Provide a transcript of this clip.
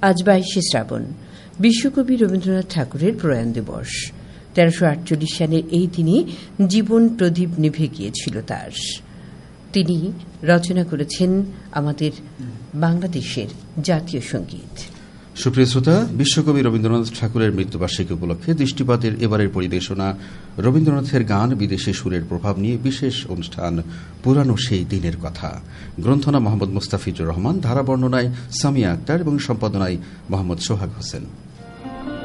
আজ 22শে শ্রাবণ, বিশ্বকবি রবীন্দ্রনাথ ঠাকুরের প্রয়াণ দিবস। 1348 সালের এই দিনে জীবন প্রদীপ নিভে গিয়েছিল তার। তিনি রচনা করেছেন আমাদের বাংলাদেশের জাতীয় সঙ্গীত। সুপ্রিয় শ্রোতা, বিশ্বকবি রবীন্দ্রনাথ ঠাকুরের মৃত্যুবার্ষিকী উপলক্ষে দৃষ্টিপাতের এবারের পরিবেশনা রবীন্দ্রনাথের গান বিদেশি সুরের প্রভাব নিয়ে বিশেষ অনুষ্ঠান পুরানো সেই দিনের কথা। গ্রন্থনা মোহাম্মদ মুস্তাফিজুর রহমান, ধারা বর্ণনায় সামিয়া আক্তার এবং সম্পাদনায় মোহাম্মদ সোহাগ হোসেন।